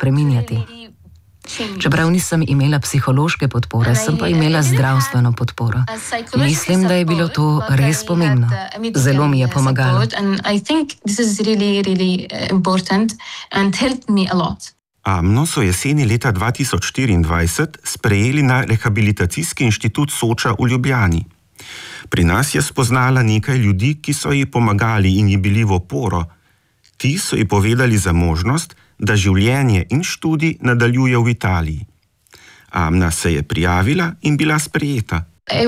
spreminjati. Čeprav nisem imela psihološke podpore, sem pa imela zdravstveno podporo. Mislim, da je bilo to res pomembno. Zelo mi je pomagalo. Amno so jeseni leta 2024 sprejeli na Rehabilitacijski inštitut Soča v Ljubljani. Pri nas je spoznala nekaj ljudi, ki so ji pomagali in ji bili v oporo. Ti so ji povedali za možnost, da življenje in študij nadaljuje v Italiji. Amna se je prijavila in bila sprejeta.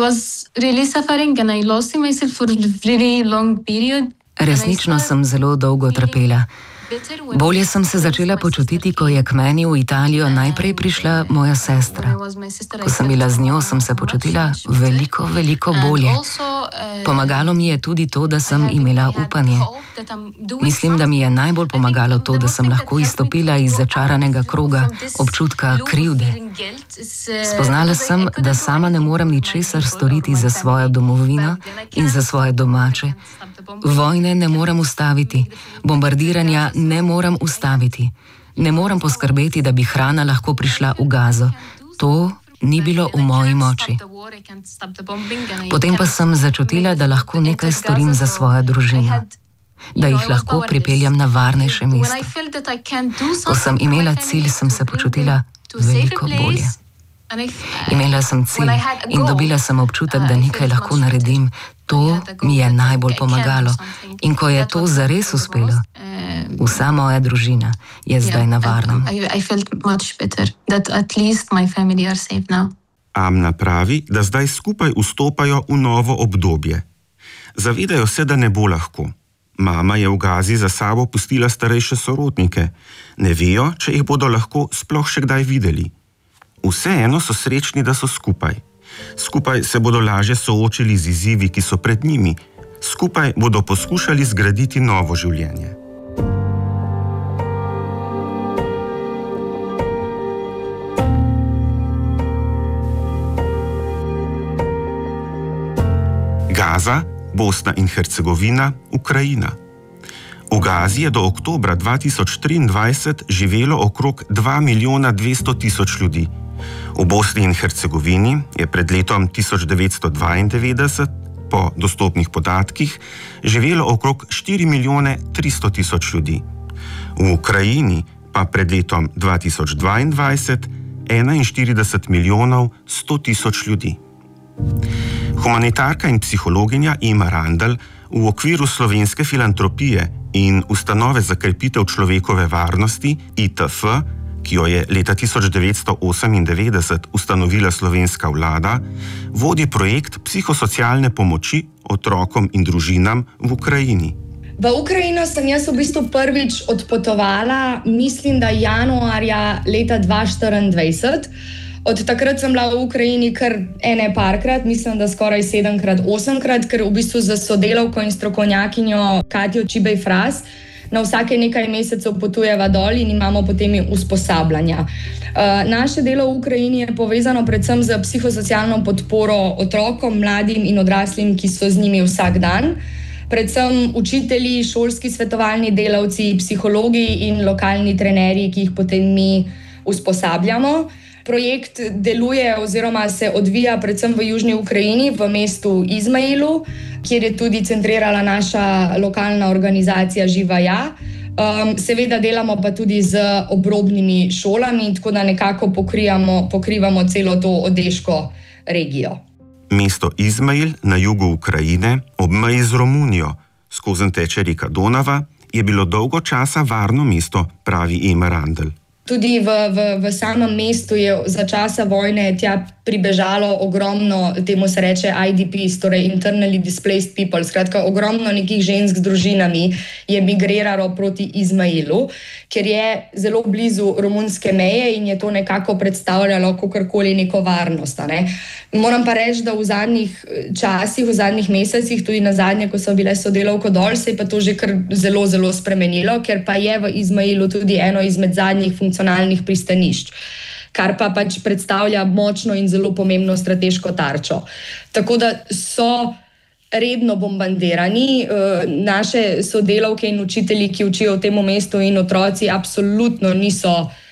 Resnično sem zelo dolgo trpela. Bolje sem se začela počutiti, ko je k meni v Italijo najprej prišla moja sestra. Ko sem bila z njo, sem se počutila veliko, veliko bolje. Pomagalo mi je tudi to, da sem imela upanje. Mislim, da mi je najbolj pomagalo to, da sem lahko izstopila iz začaranega kroga občutka krivde. Spoznala sem, da sama ne morem ničesar storiti za svojo domovino in za svoje domače. Vojne ne morem ustaviti, bombardiranja ne morem ustaviti. Ne morem poskrbeti, da bi hrana lahko prišla v Gazo. To ni bilo v moji moči. Potem pa sem začutila, da lahko nekaj storim za svojo družino. Da jih lahko pripeljem na varnejše mesto. Ko sem imela cilj, sem se počutila veliko bolje. Imela sem cilj in dobila sem občutek, da nekaj lahko naredim. To mi je najbolj pomagalo. In ko je to zares uspelo, vsa moja družina je zdaj na varnem. Amna pravi, da zdaj skupaj vstopajo v novo obdobje. Zavedajo se, da ne bo lahko. Mama je v Gazi za sabo pustila starejše sorodnike. Ne vejo, če jih bodo lahko sploh še kdaj videli. Vseeno so srečni, da so skupaj. Skupaj se bodo lažje soočili z izzivi, ki so pred njimi. Skupaj bodo poskušali zgraditi novo življenje. Gaza, Bosna in Hercegovina, Ukrajina. V Gazi je do oktobra 2023 živelo okrog 2 milijona 200 tisoč ljudi. V Bosni in Hercegovini je pred letom 1992, po dostopnih podatkih, živelo okrog 4 milijone 300 tisoč ljudi. V Ukrajini pa pred letom 2022 41 milijonov 100 tisoč ljudi. Humanitarka in psihologinja Ema Randall v okviru Slovenske filantropije in Ustanove za krepitev človekove varnosti ITF, ki jo je leta 1998 ustanovila slovenska vlada, vodi projekt psihosocialne pomoči otrokom in družinam v Ukrajini. V Ukrajino sem jaz v bistvu prvič odpotovala, mislim, da januarja leta 2024. Od takrat sem bila v Ukrajini kar parkrat, mislim, da skoraj 7-krat, 8-krat, ker v bistvu za sodelavko in strokovnjakinjo Katjo Čibej Fras na vsake nekaj mesecev potujeva dol in imamo potem usposabljanja. Naše delo v Ukrajini je povezano predvsem z psihosocialno podporo otrokom, mladim in odraslim, ki so z njimi vsak dan. Predvsem učitelji, šolski svetovalni delavci, psihologi in lokalni trenerji, ki jih potem mi usposabljamo. Projekt deluje oziroma se odvija predvsem v južni Ukrajini, v mestu Izmailu, kjer je tudi centrirala naša lokalna organizacija Živa Ja. Seveda delamo pa tudi z obrobnimi šolami, tako da nekako pokrivamo celo to odeško regijo. Mesto Izmail na jugu Ukrajine, ob meji z Romunijo, skozenj teče reka Donava, je bilo dolgo časa varno mesto, pravi Ema Randall. Tudi v samem mestu je za časa vojne tja pribežalo ogromno, temu se reče IDPs, torej Internally Displaced People, skratka ogromno nekih žensk z družinami je migriralo proti Izmailu, ker je zelo blizu romunske meje in je to nekako predstavljalo kakorkoli neko varnost. Ne? Moram pa reči, da v zadnjih časih, v zadnjih mesecih, tudi na zadnje, ko so bile sodelavko dol, se je pa to že kar zelo, zelo spremenilo, ker pa je v Izmailu tudi eno izmed zadnjih funkcionalnih pristanišč, kar pa pač predstavlja močno in zelo pomembno strateško tarčo. Tako da so redno bombardirani, naše sodelavke in učitelji, ki učijo v tem mestu in otroci absolutno niso